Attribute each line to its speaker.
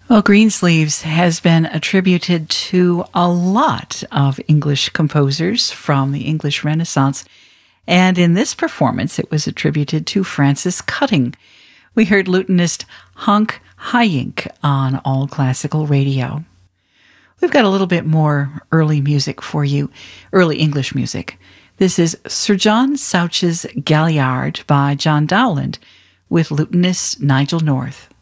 Speaker 1: Well, Greensleeves has been attributed to a lot of English composers from the English Renaissance, and in this performance it was attributed to Francis Cutting. We heard lutenist Hank Hayink on All Classical Radio. We've got a little bit more early music for you, early English music. This is Sir John Such's Galliard by John Dowland with lutenist Nigel North.